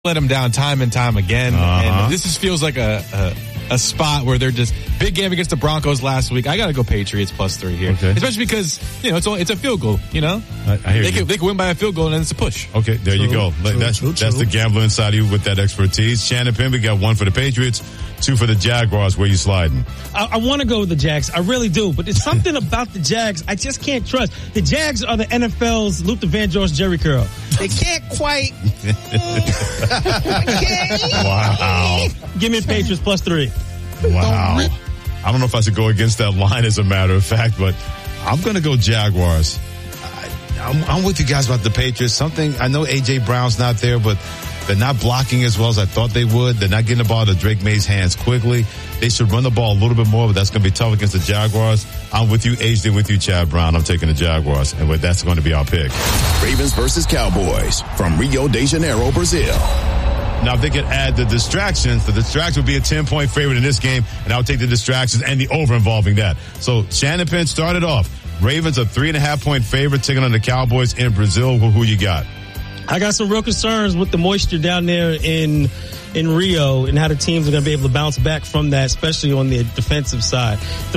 let them down time and time again. And this just feels like a spot where they're just big game against the Broncos last week. I got to go Patriots +3 here, especially because it's a field goal. I hear they can win by a field goal and then it's a push. Okay, there you go. That's the gambler inside of you with that expertise. Shannon Pimby got 1 for the Patriots, 2 for the Jaguars. Where you sliding? I want to go with the Jags. I really do, but there's something about the Jags I just can't trust. The Jags are the NFL's Luther Vandross Jerry Curl. They can't quite. Wow. Give me the Patriots +3. Wow. I don't know if I should go against that line as a matter of fact, but I'm going to go Jaguars. I'm with you guys about the Patriots. I know A.J. Brown's not there, but they're not blocking as well as I thought they would. They're not getting the ball to Drake May's hands quickly. They should run the ball a little bit more, but that's going to be tough against the Jaguars. I'm with you, HD, with you, Chad Brown. I'm taking the Jaguars, and that's going to be our pick. Ravens versus Cowboys from Rio de Janeiro, Brazil. Now, if they could add the distractions would be a 10-point favorite in this game, and I'll take the distractions and the over involving that. So, Shannon Penn started off. Ravens a 3.5-point favorite taking on the Cowboys in Brazil. Who you got? I got some real concerns with the moisture down there in Rio and how the teams are going to be able to bounce back from that, especially on the defensive side.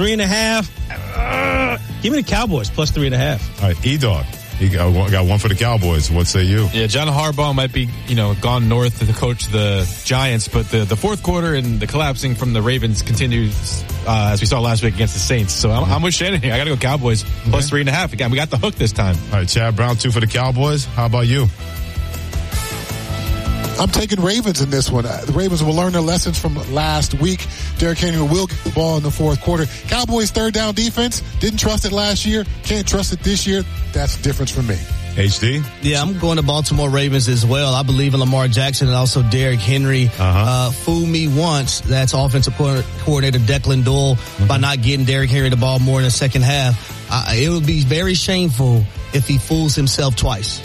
3.5. Give me the Cowboys +3.5. All right, E-Dog. You got 1 for the Cowboys. What say you? Yeah, John Harbaugh might be, gone north to coach the Giants, but the fourth quarter and the collapsing from the Ravens continues, as we saw last week against the Saints. So I'm with Shannon here. I got to go Cowboys +3.5. Again, we got the hook this time. All right, Chad Brown, 2 for the Cowboys. How about you? I'm taking Ravens in this one. The Ravens will learn their lessons from last week. Derrick Henry will get the ball in the fourth quarter. Cowboys' third down defense, didn't trust it last year, can't trust it this year. That's the difference for me. HD? Yeah, I'm going to Baltimore Ravens as well. I believe in Lamar Jackson and also Derrick Henry. Fool me once. That's offensive coordinator Declan Doyle by not getting Derrick Henry the ball more in the second half. It would be very shameful if he fools himself twice.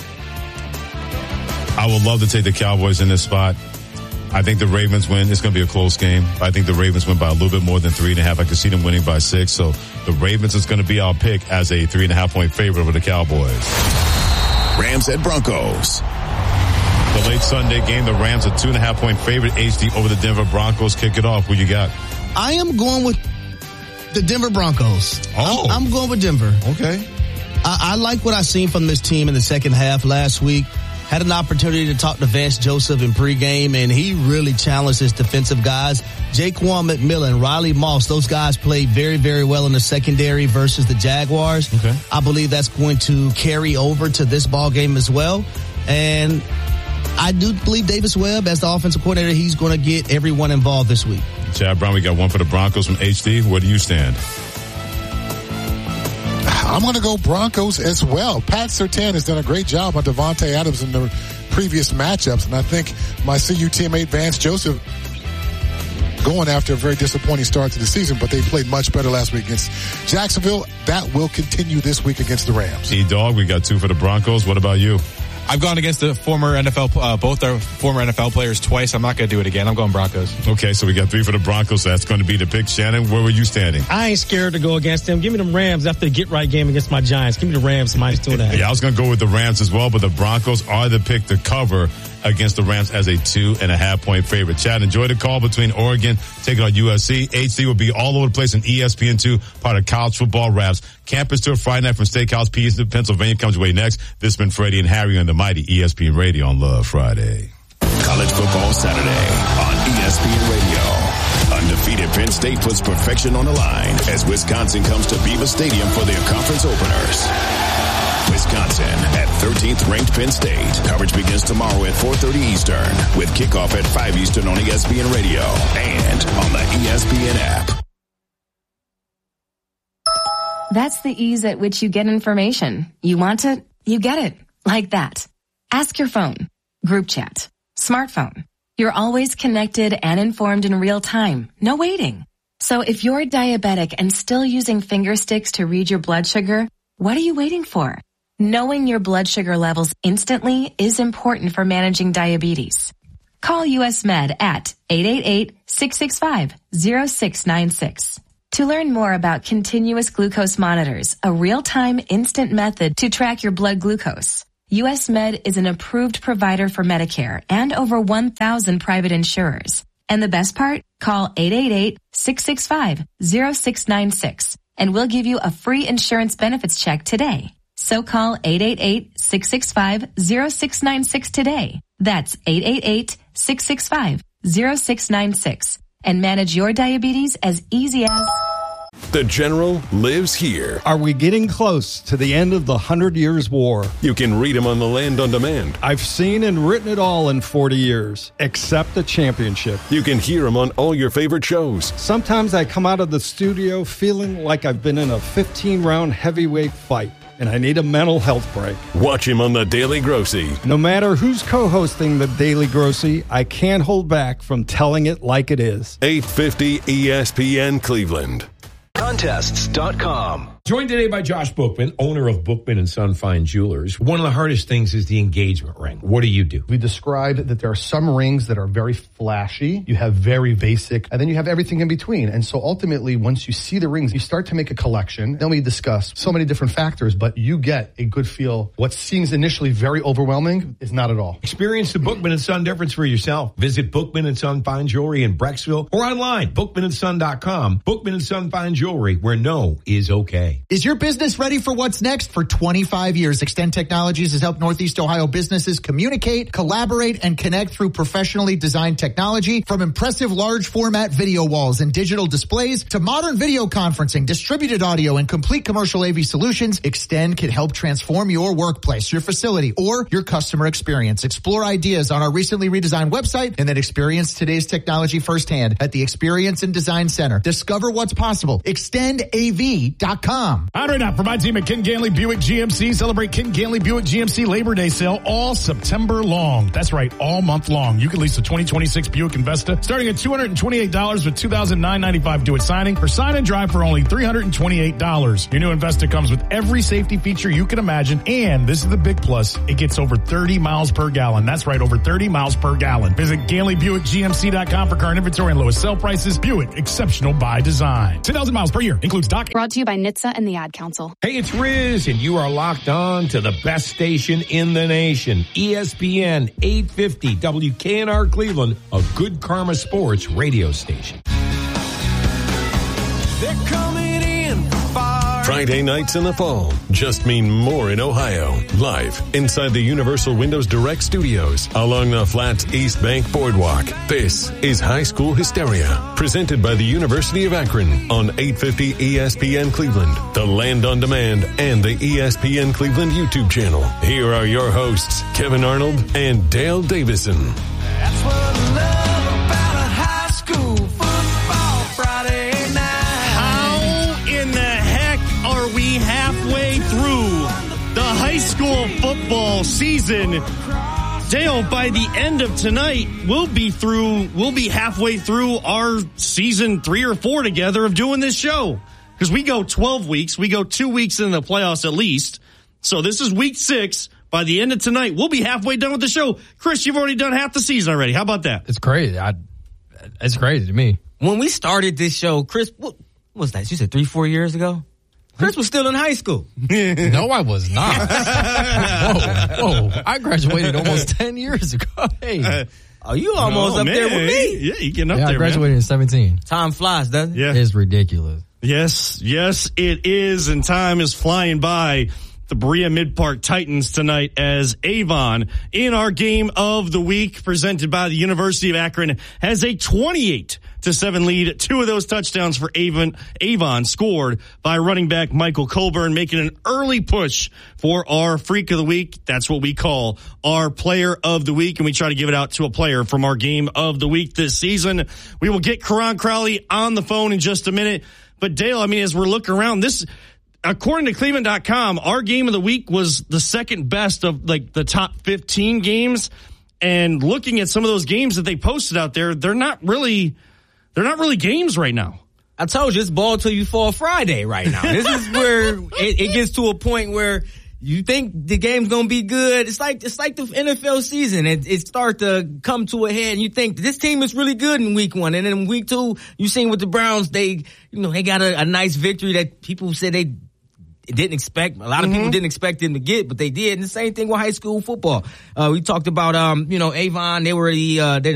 I would love to take the Cowboys in this spot. I think the Ravens win. It's going to be a close game. I think the Ravens win by a little bit more than 3.5. I can see them winning by 6. So the Ravens is going to be our pick as a 3.5-point favorite over the Cowboys. Rams at Broncos. The late Sunday game, the Rams a 2.5-point favorite. HD over the Denver Broncos. Kick it off. Who you got? I am going with the Denver Broncos. I'm going with Denver. Okay. I like what I've seen from this team in the second half last week. Had an opportunity to talk to Vance Joseph in pregame, and he really challenged his defensive guys. Jaquan McMillan, Riley Moss, those guys played very, very well in the secondary versus the Jaguars. Okay. I believe that's going to carry over to this ball game as well. And I do believe Davis Webb, as the offensive coordinator, he's going to get everyone involved this week. Chad Brown, we got 1 for the Broncos from HD. Where do you stand? I'm going to go Broncos as well. Pat Surtain has done a great job on Devontae Adams in the previous matchups, and I think my CU teammate Vance Joseph going after a very disappointing start to the season, but they played much better last week against Jacksonville. That will continue this week against the Rams. E-Dog, we got 2 for the Broncos. What about you? I've gone against the former NFL, both our former NFL players twice. I'm not going to do it again. I'm going Broncos. Okay, so we got 3 for the Broncos. So that's going to be the pick. Shannon, where were you standing? I ain't scared to go against them. Give me them Rams after the get-right game against my Giants. Give me the Rams -2.5. Yeah, I was going to go with the Rams as well, but the Broncos are the pick to cover against the Rams as a 2.5-point favorite. Chad, enjoy the call between Oregon taking on USC. HD will be all over the place in ESPN2, part of College Football Wraps. Campus Tour Friday night from Steakhouse, Pennsylvania comes your way next. This has been Freddie and Harry on the mighty ESPN Radio on Love Friday. College football Saturday on ESPN Radio. Undefeated Penn State puts perfection on the line as Wisconsin comes to Beaver Stadium for their conference openers. Wisconsin at 13th ranked Penn State. Coverage begins tomorrow at 4:30 Eastern with kickoff at 5 Eastern on ESPN Radio and on the ESPN app. That's the ease at which you get information. You want it, you get it. Like that. Ask your phone. Group chat. Smartphone. You're always connected and informed in real time. No waiting. So if you're diabetic and still using finger sticks to read your blood sugar, what are you waiting for? Knowing your blood sugar levels instantly is important for managing diabetes. Call US Med at 888-665-0696. To learn more about continuous glucose monitors, a real-time instant method to track your blood glucose. US Med is an approved provider for Medicare and over 1,000 private insurers. And the best part? Call 888-665-0696 and we'll give you a free insurance benefits check today. So call 888-665-0696 today. That's 888-665-0696 and manage your diabetes as easy as... The General lives here. Are we getting close to the end of the 100 Years' War? You can read him on the Land on Demand. I've seen and written it all in 40 years, except the championship. You can hear him on all your favorite shows. Sometimes I come out of the studio feeling like I've been in a 15-round heavyweight fight, and I need a mental health break. Watch him on The Daily Grossy. No matter who's co-hosting The Daily Grossy, I can't hold back from telling it like it is. 850 ESPN Cleveland. Contests.com. Joined today by Josh Bookman, owner of Bookman & Son Fine Jewelers. One of the hardest things is the engagement ring. What do? We described that there are some rings that are very flashy, you have very basic, and then you have everything in between. And so ultimately, once you see the rings, you start to make a collection. Then we discuss so many different factors, but you get a good feel. What seems initially very overwhelming is not at all. Experience the Bookman & Son difference for yourself. Visit Bookman & Son Fine Jewelry in Brecksville or online, bookmanandson.com. Bookman & Son Fine Jewelry, where no is okay. Is your business ready for what's next? For 25 years, Extend Technologies has helped Northeast Ohio businesses communicate, collaborate, and connect through professionally designed technology. From impressive large format video walls and digital displays to modern video conferencing, distributed audio, and complete commercial AV solutions, Extend can help transform your workplace, your facility, or your customer experience. Explore ideas on our recently redesigned website and then experience today's technology firsthand at the Experience and Design Center. Discover what's possible. ExtendAV.com. On right now, for my team at Ken Ganley Buick GMC, celebrate Ken Ganley Buick GMC Labor Day sale all September long. That's right, all month long. You can lease the 2026 Buick Investa starting at $228 with $2,995 due at signing, or sign and drive for only $328. Your new Investa comes with every safety feature you can imagine, and this is the big plus, it gets over 30 miles per gallon. That's right, over 30 miles per gallon. Visit GanleyBuickGMC.com for current inventory and lowest sale prices. Buick, exceptional by design. 10,000 miles per year, includes dock. Brought to you by NHTSA and the Ad Council. Hey, it's Riz, and you are locked on to the best station in the nation, ESPN 850 WKNR Cleveland, a Good Karma Sports radio station. They're coming in far. Friday nights in the fall just mean more in Ohio. Live inside the Universal Windows Direct Studios along the Flats East Bank Boardwalk. This is High School Hysteria, presented by the University of Akron on 850 ESPN Cleveland, the Land on Demand, and the ESPN Cleveland YouTube channel. Here are your hosts, Kevin Arnold and Dale Davison. That's what I love about a high school football Friday night. How in the heck are we halfway through the high school football season? Dale, by the end of tonight, we'll be halfway through our season 3 or 4 together of doing this show. Because we go 12 weeks. We go 2 weeks in the playoffs at least. So this is week 6. By the end of tonight, we'll be halfway done with the show. Chris, you've already done half the season already. How about that? It's crazy. It's crazy to me. When we started this show, Chris, what was that? You said 3-4 years ago? Chris was still in high school. No, I was not. Whoa. I graduated almost 10 years ago. Hey. Oh, you almost up there with me. Yeah, you getting up there, I graduated in 17. Time flies, doesn't it? Yeah. It's ridiculous. Yes, it is, and time is flying by. The Berea Mid-Park Titans tonight as Avon, in our game of the week, presented by the University of Akron, has a 28-7 lead. 2 of those touchdowns for Avon scored by running back Michael Colburn, making an early push for our Freak of the Week. That's what we call our Player of the Week, and we try to give it out to a player from our game of the week this season. We will get Karan Crowley on the phone in just a minute. But Dale, I mean, as we're looking around, according to Cleveland.com, our game of the week was the second best of like the top 15 games. And looking at some of those games that they posted out there, they're not really games right now. I told you, it's ball till you fall Friday right now. This is where it gets to a point where you think the game's going to be good. It's like the NFL season. It starts to come to a head and you think this team is really good in week 1. And then in week 2, you seen with the Browns, they got a nice victory that people said didn't expect. A lot of people didn't expect him to get, but they did. And the same thing with high school football. We talked about, Avon. They're